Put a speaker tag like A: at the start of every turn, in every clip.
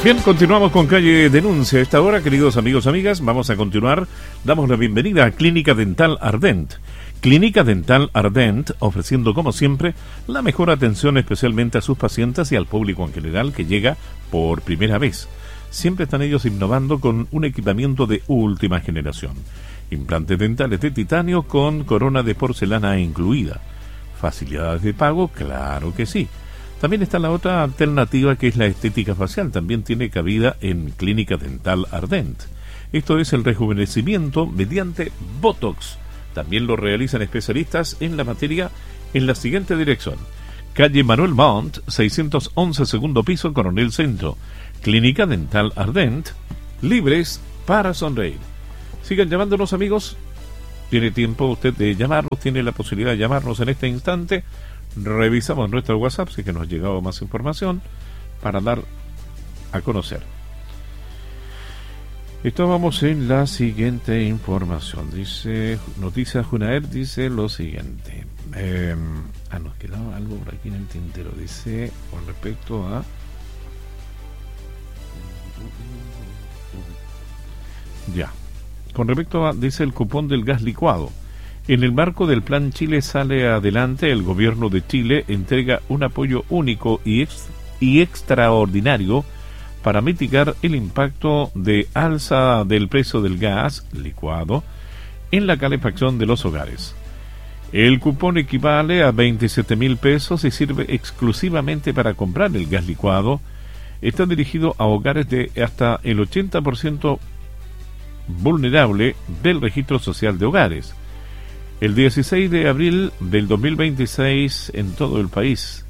A: Bien, continuamos con Calle Denuncia. A esta hora, queridos amigos, amigas, vamos a continuar. Damos la bienvenida a Clínica Dental Ardent. Clínica Dental Ardent, ofreciendo como siempre la mejor atención especialmente a sus pacientes y al público en general que llega por primera vez. Siempre están ellos innovando con un equipamiento de última generación. Implantes dentales de titanio con corona de porcelana incluida. ¿Facilidades de pago? Claro que sí. También está la otra alternativa, que es la estética facial. También tiene cabida en Clínica Dental Ardent. Esto es el rejuvenecimiento mediante Botox. También lo realizan especialistas en la materia en la siguiente dirección: calle Manuel Montt, 611 segundo piso, Coronel Centro. Clínica Dental Ardent, libres para sonreír. Sigan llamándonos, amigos. Tiene tiempo usted de llamarnos, tiene la posibilidad de llamarnos en este instante. Revisamos nuestro WhatsApp, si que nos ha llegado más información para dar a conocer. Estábamos en la siguiente información. Dice Noticias Junaer, dice lo siguiente. Nos quedaba algo por aquí en el tintero. Dice con respecto a dice el cupón del gas licuado. En el marco del Plan Chile Sale Adelante, el gobierno de Chile entrega un apoyo único y extraordinario para mitigar el impacto de alza del precio del gas licuado en la calefacción de los hogares. El cupón equivale a 27.000 pesos y sirve exclusivamente para comprar el gas licuado. Está dirigido a hogares de hasta el 80% vulnerable del registro social de hogares. El 16 de abril del 2026 en todo el país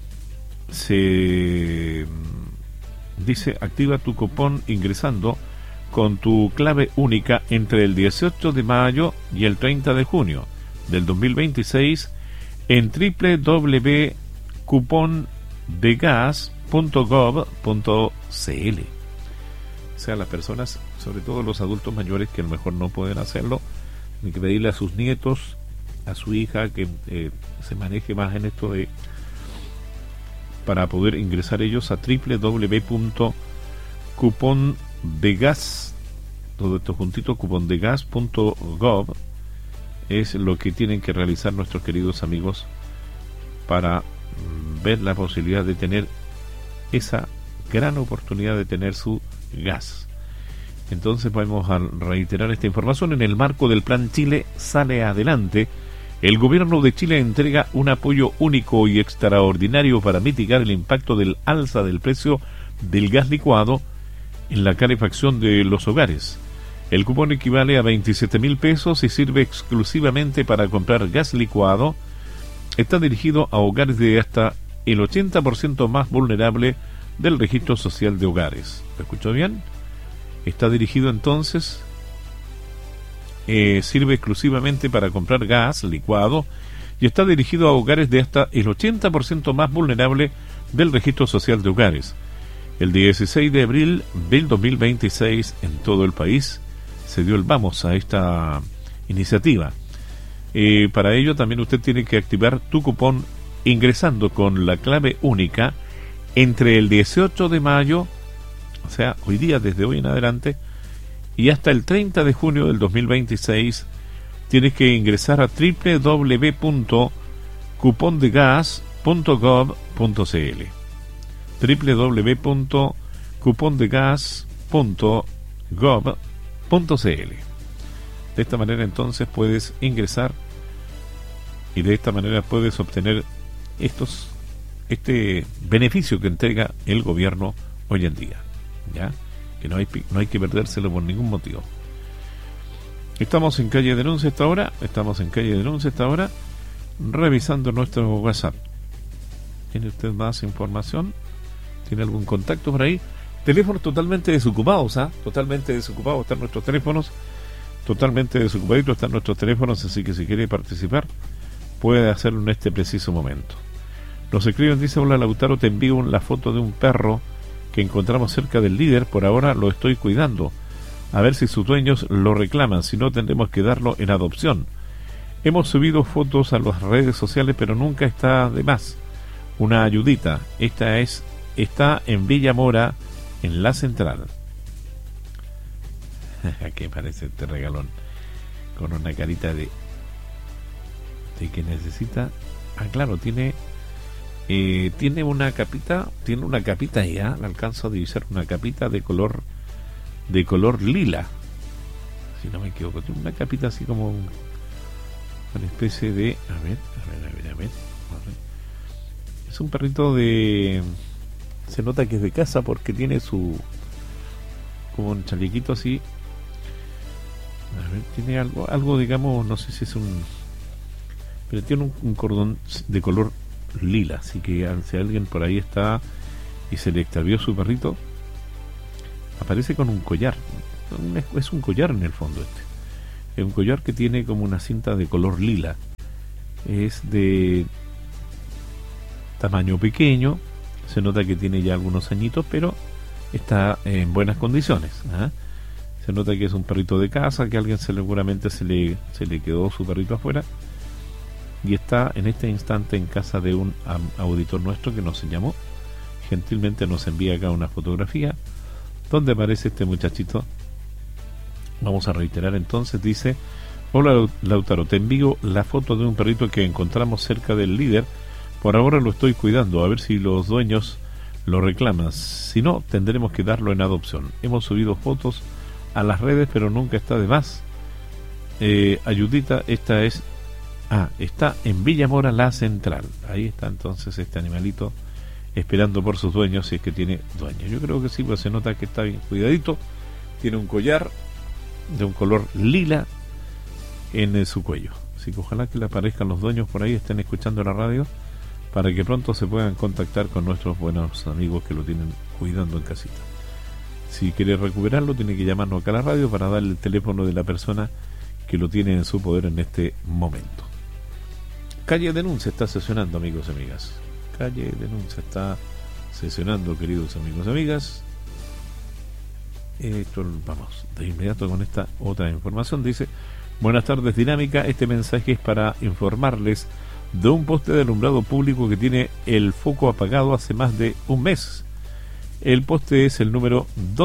A: se dice activa tu cupón ingresando con tu clave única entre el 18 de mayo y el 30 de junio del 2026 en www.cupondegas.gov.cl. O sea, las personas, sobre todo los adultos mayores, que a lo mejor no pueden hacerlo, ni que pedirle a sus nietos, a su hija, que se maneje más en esto de para poder ingresar ellos a www.cupondegas, todo esto juntito, cupondegas.gov, es lo que tienen que realizar nuestros queridos amigos para ver la posibilidad de tener esa gran oportunidad de tener su gas. Entonces vamos a reiterar esta información. En el marco del Plan Chile Sale Adelante, el gobierno de Chile entrega un apoyo único y extraordinario para mitigar el impacto del alza del precio del gas licuado en la calefacción de los hogares. El cupón equivale a 27.000 pesos y sirve exclusivamente para comprar gas licuado. Está dirigido a hogares de hasta el 80% más vulnerable del registro social de hogares. ¿Lo escuchó bien? Está dirigido entonces, sirve exclusivamente para comprar gas licuado y está dirigido a hogares de hasta el 80% más vulnerable del registro social de hogares. El 16 de abril del 2026 en todo el país se dio el vamos a esta iniciativa. Para ello también usted tiene que activar tu cupón ingresando con la clave única entre el 18 de mayo, o sea, hoy día, desde hoy en adelante, y hasta el 30 de junio del 2026, tienes que ingresar a www.cupondegas.gov.cl www.cupondegas.gov.cl. De esta manera entonces puedes ingresar y de esta manera puedes obtener este beneficio que entrega el gobierno hoy en día. ¿Ya? Que no hay que perdérselo por ningún motivo. Estamos en Calle Denuncia esta hora. Revisando nuestro WhatsApp. ¿Tiene usted más información? ¿Tiene algún contacto por ahí? Teléfonos totalmente desocupados, totalmente desocupados están nuestros teléfonos. Totalmente desocupaditos están nuestros teléfonos. Así que si quiere participar, puede hacerlo en este preciso momento. Nos escriben, dice: hola Lautaro, te envío la foto de un perro que encontramos cerca del líder. Por ahora lo estoy cuidando, a ver si sus dueños lo reclaman, si no tendremos que darlo en adopción. Hemos subido fotos a las redes sociales, pero nunca está de más una ayudita. Está en Villa Mora, en la central. ¿Qué parece este regalón? Con una carita de que necesita. Ah, claro, tiene una capita, ya, le alcanzo a divisar una capita de color lila, si no me equivoco. Tiene una capita así como una especie de, a ver. Es un perrito se nota que es de casa porque tiene como un chalequito así. A ver, tiene algo digamos, no sé si es pero tiene un cordón de color lila, así que si alguien por ahí está y se le extravió su perrito, aparece con un collar. Es un collar en el fondo es un collar que tiene como una cinta de color lila. Es de tamaño pequeño, se nota que tiene ya algunos añitos, pero está en buenas condiciones, ¿eh? Se nota que es un perrito de casa, que a alguien seguramente se le quedó su perrito afuera, y está en este instante en casa de un auditor nuestro que nos llamó. Gentilmente nos envía acá una fotografía donde aparece este muchachito. Vamos a reiterar entonces. Dice: hola Lautaro, te envío la foto de un perrito que encontramos cerca del líder. Por ahora lo estoy cuidando, a ver si los dueños lo reclaman. Si no, tendremos que darlo en adopción. Hemos subido fotos a las redes, pero nunca está de más. Ayudita, está en Villa Mora, la central. Ahí está entonces este animalito esperando por sus dueños, si es que tiene dueño. Yo creo que sí, pues se nota que está bien cuidadito. Tiene un collar de un color lila en su cuello. Así que ojalá que le aparezcan los dueños por ahí, estén escuchando la radio, para que pronto se puedan contactar con nuestros buenos amigos que lo tienen cuidando en casita. Si quiere recuperarlo, tiene que llamarnos acá a la radio para darle el teléfono de la persona que lo tiene en su poder en este momento. Calle Denuncia está sesionando, amigos y amigas. Calle Denuncia está sesionando, queridos amigos y amigas. Vamos de inmediato con esta otra información. Dice: buenas tardes, Dinámica. Este mensaje es para informarles de un poste de alumbrado público que tiene el foco apagado hace más de un mes. El poste es el número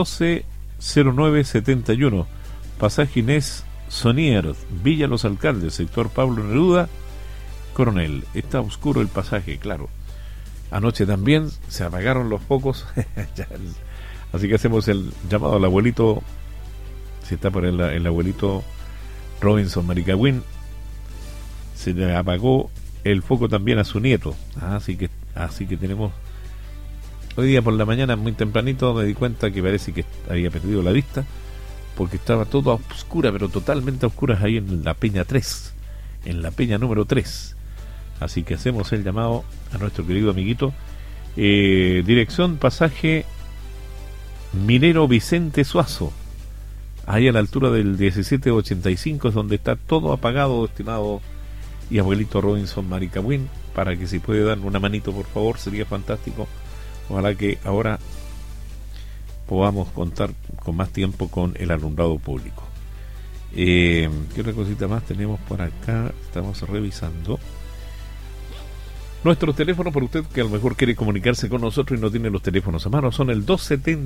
A: 120971, pasaje Inés Sonier, Villa Los Alcaldes, sector Pablo Neruda, Coronel. Está oscuro el pasaje, claro. Anoche también se apagaron los focos. Así que hacemos el llamado al abuelito, si está por el abuelito Robinson Maricagüín. Se le apagó el foco también a su nieto. Así que tenemos... Hoy día por la mañana, muy tempranito, me di cuenta que parece que había perdido la vista, porque estaba todo a oscura, pero totalmente a oscuras ahí en la Peña 3, en la Peña número 3. Así que hacemos el llamado a nuestro querido amiguito. Dirección pasaje Minero Vicente Suazo, ahí a la altura del 1785, es donde está todo apagado, estimado y abuelito Robinson Maricagüín, para que si puede dar una manito, por favor, sería fantástico. Ojalá que ahora podamos contar con más tiempo con el alumbrado público. ¿Qué otra cosita más tenemos por acá? Estamos revisando nuestros teléfonos, por usted que a lo mejor quiere comunicarse con nosotros y no tiene los teléfonos a mano. Son el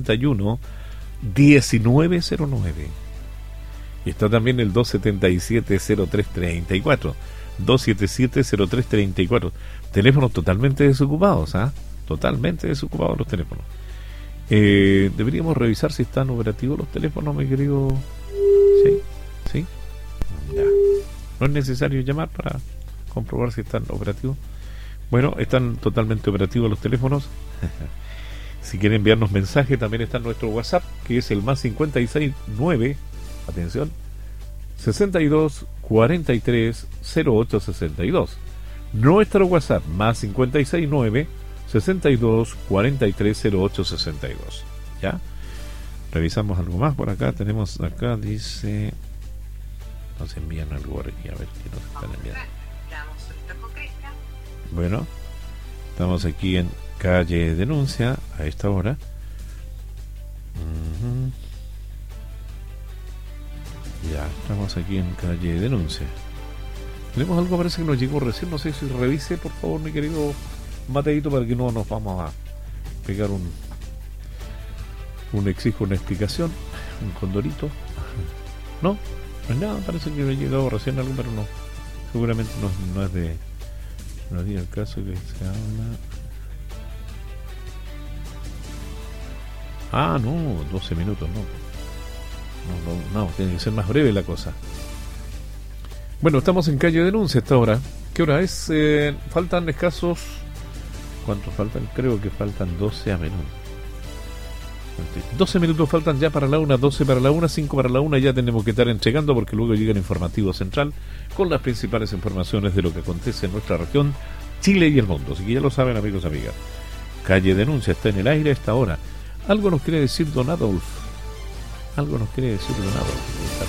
A: 271-1909. Y está también el 277-0334. 277-0334. Teléfonos totalmente desocupados, totalmente desocupados los teléfonos. Deberíamos revisar si están operativos los teléfonos, mi querido. Sí. Ya. No es necesario llamar para comprobar si están operativos. Bueno, están totalmente operativos los teléfonos. Si quieren enviarnos mensaje, también está en nuestro WhatsApp, que es el más 569, atención, 62 43 08 62. Nuestro WhatsApp, más 569 62 43 08 62. ¿Ya? Revisamos algo más por acá. Tenemos acá, dice... Nos envían algo por aquí, a ver qué nos están enviando. Bueno, estamos aquí en Calle Denuncia a esta hora. Ya, estamos aquí en Calle Denuncia. Tenemos algo, parece que nos llegó recién. No sé si revise, por favor, mi querido Mateito, para que no nos vamos a pegar Un exijo una explicación. Un condorito. No, no es nada. Parece que me ha llegado recién algo, pero no. Seguramente no es de... No diga el caso que se habla... Ah, no, 12 minutos, no, tiene que ser más breve la cosa. Bueno, estamos en calle Denuncia a esta hora. ¿Qué hora es? Faltan escasos... ¿Cuántos faltan? Creo que faltan 12 a menos. 12 minutos faltan ya para la 1, 12 para la 1, 5 para la 1. Ya tenemos que estar entregando porque luego llega el informativo central con las principales informaciones de lo que acontece en nuestra región, Chile y el mundo. Así que ya lo saben, amigos y amigas. Calle Denuncia está en el aire a esta hora. Algo nos quiere decir don Adolf.